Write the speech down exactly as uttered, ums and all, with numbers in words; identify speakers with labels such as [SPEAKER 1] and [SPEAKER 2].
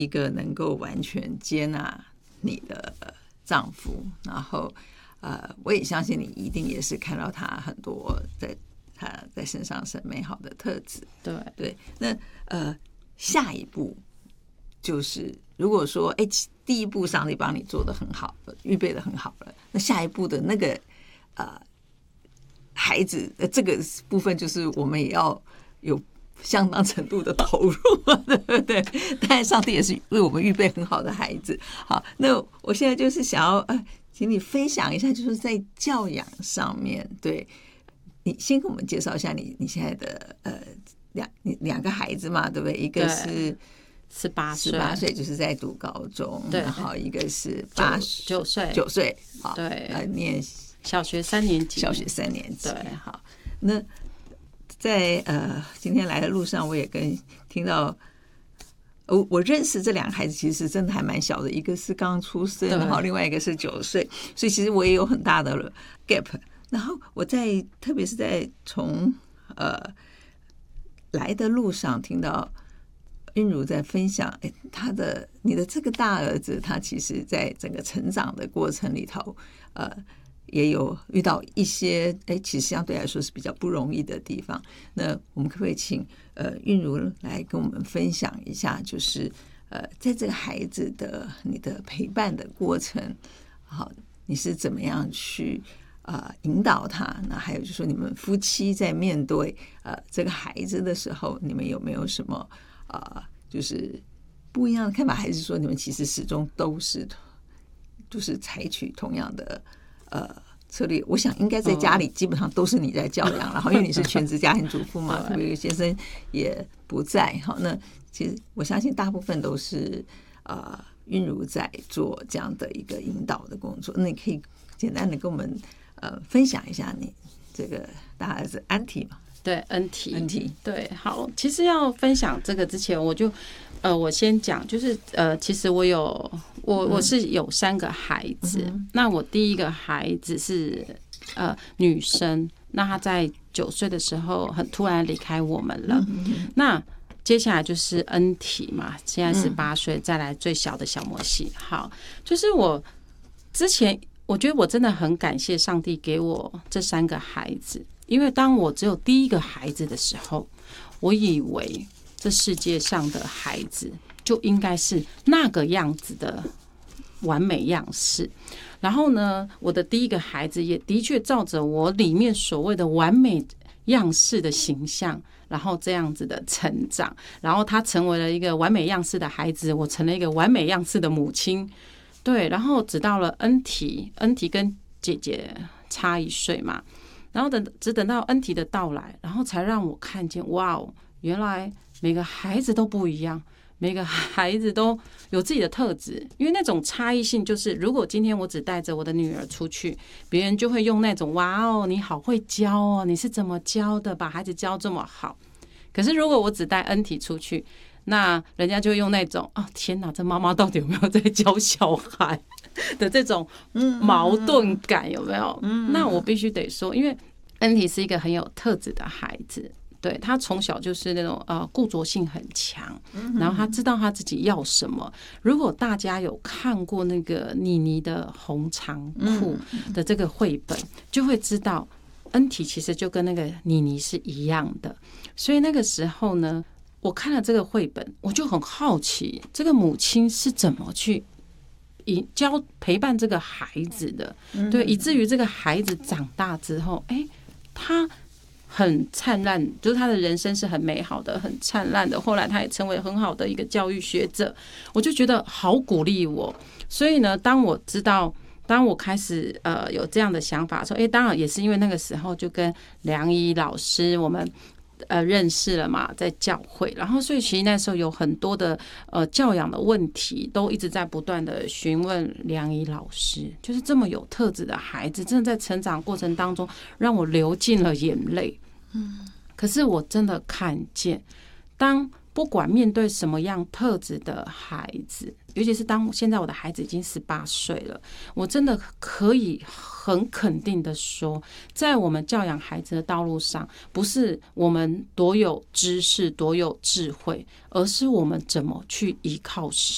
[SPEAKER 1] 一个能够完全接纳你的丈夫，然后呃，我也相信你一定也是看到他很多在他在身上是美好的特质。
[SPEAKER 2] 对
[SPEAKER 1] 对，那呃，下一步就是如果说哎，第一步上帝帮你做得很好了，预备得很好了，那下一步的那个呃孩子的这个部分，就是我们也要有相当程度的投入，对不对？当然，上帝也是为我们预备很好的孩子。好，那我现在就是想要呃，请你分享一下，就是在教养上面，对你先跟我们介绍一下你你现在的呃两两个孩子嘛，对不对？一个是
[SPEAKER 2] 十八岁，
[SPEAKER 1] 十八岁就是在读高中，
[SPEAKER 2] 对，
[SPEAKER 1] 然后一个是八
[SPEAKER 2] 九岁，
[SPEAKER 1] 九岁，好，
[SPEAKER 2] 对，
[SPEAKER 1] 呃，念
[SPEAKER 2] 小学三年级，
[SPEAKER 1] 小学三年级，
[SPEAKER 2] 对，
[SPEAKER 1] 好，那。在呃今天来的路上，我也跟听到，我我认识这两个孩子，其实真的还蛮小的，一个是刚出生，然后另外一个是九岁，所以其实我也有很大的 gap。然后我在特别是在从呃来的路上听到韵如在分享，哎，他的你的这个大儿子，他其实在整个成长的过程里头，呃。也有遇到一些哎，其实相对来说是比较不容易的地方。那我们可不可以请呃韵如来跟我们分享一下，就是呃在这个孩子的你的陪伴的过程，好，你是怎么样去呃引导他？那还有就是说，你们夫妻在面对呃这个孩子的时候，你们有没有什么呃就是不一样的看法？还是说你们其实始终都是就是采取同样的？呃，策略，我想应该在家里基本上都是你在教养，嗯、然后因为你是全职家庭主妇嘛，特别先生也不在，好，那其实我相信大部分都是呃韵如在做这样的一个引导的工作。那你可以简单的跟我们呃分享一下你这个大儿子安提嘛？
[SPEAKER 2] 对，恩提，
[SPEAKER 1] 恩提，
[SPEAKER 2] 对，好，其实要分享这个之前，我就呃，我先讲，就是呃，其实我有我我是有三个孩子，嗯、那我第一个孩子是呃女生，那她在九岁的时候很突然离开我们了，嗯、那接下来就是恩提嘛，现在是八岁，再来最小的小摩西，好，就是我之前我觉得我真的很感谢上帝给我这三个孩子。因为当我只有第一个孩子的时候，我以为这世界上的孩子就应该是那个样子的完美样式。然后呢，我的第一个孩子也的确照着我里面所谓的完美样式的形象，然后这样子的成长。然后他成为了一个完美样式的孩子，我成了一个完美样式的母亲。对，然后直到了恩提，恩提跟姐姐差一岁嘛。然后等只等到恩提的到来，然后才让我看见，哇哦，原来每个孩子都不一样，每个孩子都有自己的特质。因为那种差异性，就是如果今天我只带着我的女儿出去，别人就会用那种哇哦，你好会教哦，你是怎么教的，把孩子教这么好。可是如果我只带恩提出去，那人家就用那种哦，天哪，这妈妈到底有没有在教小孩的这种矛盾感，有没有？那我必须得说，因为恩提是一个很有特质的孩子，对，他从小就是那种呃固着性很强，然后他知道他自己要什么。如果大家有看过那个妮妮的红长裤的这个绘本，就会知道恩提其实就跟那个妮妮是一样的。所以那个时候呢，我看了这个绘本，我就很好奇，这个母亲是怎么去教陪伴这个孩子的，对，以至于这个孩子长大之后，哎，他很灿烂，就是他的人生是很美好的，很灿烂的。后来他也成为很好的一个教育学者，我就觉得好鼓励我。所以呢，当我知道，当我开始呃有这样的想法说，哎，当然也是因为那个时候就跟梁怡老师我们。呃，认识了嘛，在教会，然后所以其实那时候有很多的呃教养的问题，都一直在不断的询问梁怡老师，就是这么有特质的孩子，真的在成长过程当中让我流尽了眼泪。嗯，可是我真的看见，当不管面对什么样特质的孩子，尤其是当现在我的孩子已经十八岁了，我真的可以很肯定的说，在我们教养孩子的道路上，不是我们多有知识、多有智慧，而是我们怎么去依靠神。